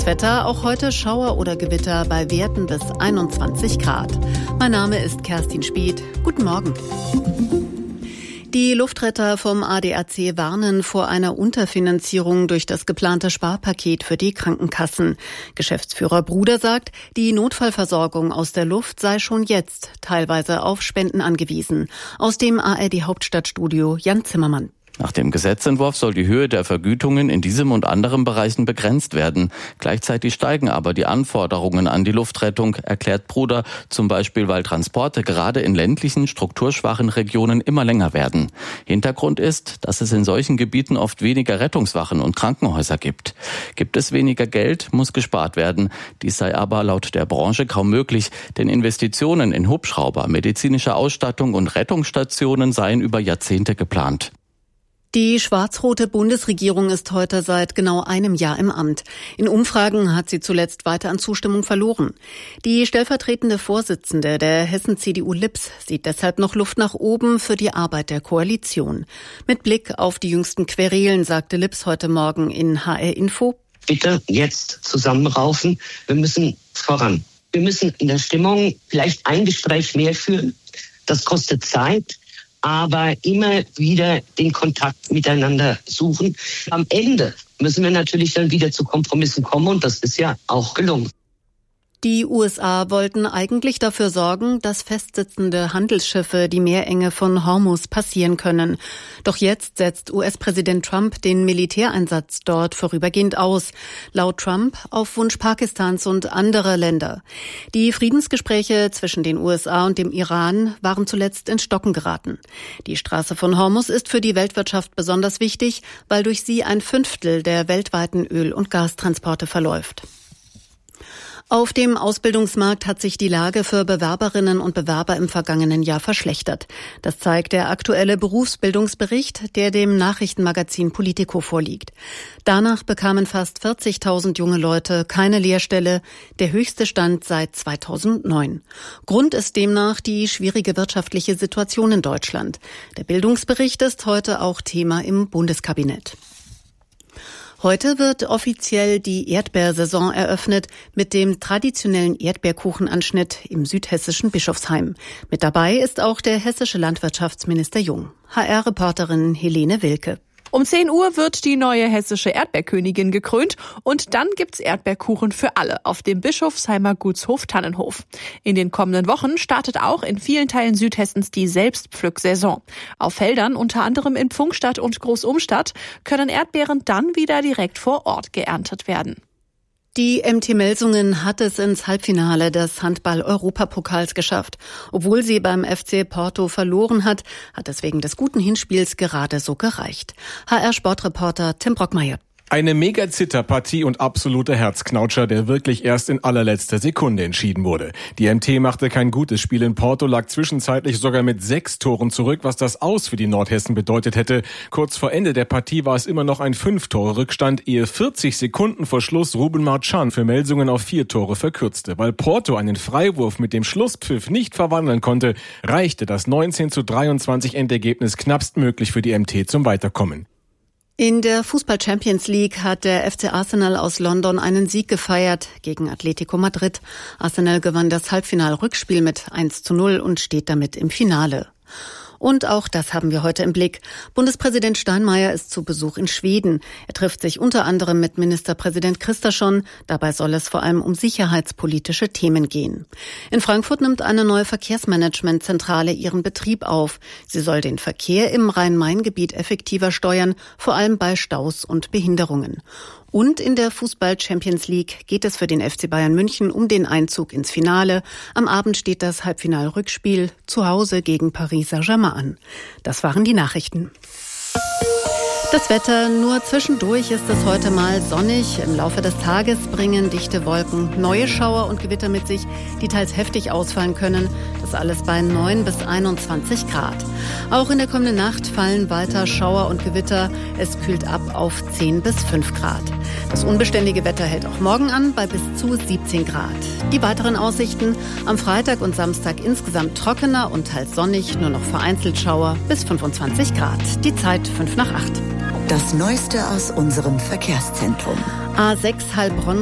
Das Wetter, auch heute Schauer oder Gewitter bei Werten bis 21 Grad. Mein Name ist Kerstin Speth. Guten Morgen. Die Luftretter vom ADAC warnen vor einer Unterfinanzierung durch das geplante Sparpaket für die Krankenkassen. Geschäftsführer Bruder sagt, die Notfallversorgung aus der Luft sei schon jetzt teilweise auf Spenden angewiesen. Aus dem ARD-Hauptstadtstudio Jan Zimmermann. Nach dem Gesetzentwurf soll die Höhe der Vergütungen in diesem und anderen Bereichen begrenzt werden. Gleichzeitig steigen aber die Anforderungen an die Luftrettung, erklärt Bruder, zum Beispiel weil Transporte gerade in ländlichen, strukturschwachen Regionen immer länger werden. Hintergrund ist, dass es in solchen Gebieten oft weniger Rettungswachen und Krankenhäuser gibt. Gibt es weniger Geld, muss gespart werden. Dies sei aber laut der Branche kaum möglich, denn Investitionen in Hubschrauber, medizinische Ausstattung und Rettungsstationen seien über Jahrzehnte geplant. Die schwarz-rote Bundesregierung ist heute seit genau einem Jahr im Amt. In Umfragen hat sie zuletzt weiter an Zustimmung verloren. Die stellvertretende Vorsitzende der Hessen-CDU Lips sieht deshalb noch Luft nach oben für die Arbeit der Koalition. Mit Blick auf die jüngsten Querelen sagte Lips heute Morgen in HR Info: Bitte jetzt zusammenraufen, wir müssen voran. Wir müssen in der Stimmung vielleicht ein Gespräch mehr führen. Das kostet Zeit. Aber immer wieder den Kontakt miteinander suchen. Am Ende müssen wir natürlich dann wieder zu Kompromissen kommen und das ist ja auch gelungen. Die USA wollten eigentlich dafür sorgen, dass festsitzende Handelsschiffe die Meerenge von Hormuz passieren können. Doch jetzt setzt US-Präsident Trump den Militäreinsatz dort vorübergehend aus. Laut Trump auf Wunsch Pakistans und anderer Länder. Die Friedensgespräche zwischen den USA und dem Iran waren zuletzt ins Stocken geraten. Die Straße von Hormuz ist für die Weltwirtschaft besonders wichtig, weil durch sie 1/5 der weltweiten Öl- und Gastransporte verläuft. Auf dem Ausbildungsmarkt hat sich die Lage für Bewerberinnen und Bewerber im vergangenen Jahr verschlechtert. Das zeigt der aktuelle Berufsbildungsbericht, der dem Nachrichtenmagazin Politico vorliegt. Danach bekamen fast 40.000 junge Leute keine Lehrstelle, der höchste Stand seit 2009. Grund ist demnach die schwierige wirtschaftliche Situation in Deutschland. Der Bildungsbericht ist heute auch Thema im Bundeskabinett. Heute wird offiziell die Erdbeersaison eröffnet mit dem traditionellen Erdbeerkuchenanschnitt im südhessischen Bischofsheim. Mit dabei ist auch der hessische Landwirtschaftsminister Jung. HR-Reporterin Helene Wilke. Um 10 Uhr wird die neue hessische Erdbeerkönigin gekrönt und dann gibt's Erdbeerkuchen für alle auf dem Bischofsheimer Gutshof Tannenhof. In den kommenden Wochen startet auch in vielen Teilen Südhessens die Selbstpflücksaison. Auf Feldern, unter anderem in Pfungstadt und Großumstadt, können Erdbeeren dann wieder direkt vor Ort geerntet werden. Die MT Melsungen hat es ins Halbfinale des Handball-Europapokals geschafft. Obwohl sie beim FC Porto verloren hat, hat es wegen des guten Hinspiels gerade so gereicht. HR-Sportreporter Tim Brockmeier. Eine Mega-Zitterpartie und absoluter Herzknautscher, der wirklich erst in allerletzter Sekunde entschieden wurde. Die MT machte kein gutes Spiel in Porto, lag zwischenzeitlich sogar mit 6 Toren zurück, was das Aus für die Nordhessen bedeutet hätte. Kurz vor Ende der Partie war es immer noch ein 5-Tore-Rückstand, ehe 40 Sekunden vor Schluss Ruben Marchand für Melsungen auf 4 Tore verkürzte. Weil Porto einen Freiwurf mit dem Schlusspfiff nicht verwandeln konnte, reichte das 19:23 Endergebnis knappstmöglich für die MT zum Weiterkommen. In der Fußball-Champions League hat der FC Arsenal aus London einen Sieg gefeiert gegen Atletico Madrid. Arsenal gewann das Halbfinal-Rückspiel mit 1:0 und steht damit im Finale. Und auch das haben wir heute im Blick. Bundespräsident Steinmeier ist zu Besuch in Schweden. Er trifft sich unter anderem mit Ministerpräsident Kristersson. Dabei soll es vor allem um sicherheitspolitische Themen gehen. In Frankfurt nimmt eine neue Verkehrsmanagementzentrale ihren Betrieb auf. Sie soll den Verkehr im Rhein-Main-Gebiet effektiver steuern, vor allem bei Staus und Behinderungen. Und in der Fußball-Champions League geht es für den FC Bayern München um den Einzug ins Finale. Am Abend steht das Halbfinal-Rückspiel zu Hause gegen Paris Saint-Germain an. Das waren die Nachrichten. Das Wetter, nur zwischendurch ist es heute mal sonnig. Im Laufe des Tages bringen dichte Wolken neue Schauer und Gewitter mit sich, die teils heftig ausfallen können. Das alles bei 9 bis 21 Grad. Auch in der kommenden Nacht fallen weiter Schauer und Gewitter. Es kühlt ab auf 10 bis 5 Grad. Das unbeständige Wetter hält auch morgen an bei bis zu 17 Grad. Die weiteren Aussichten: am Freitag und Samstag insgesamt trockener und teils sonnig, nur noch vereinzelt Schauer bis 25 Grad. Die Zeit 5 nach 8. Das Neueste aus unserem Verkehrszentrum. A6 Heilbronn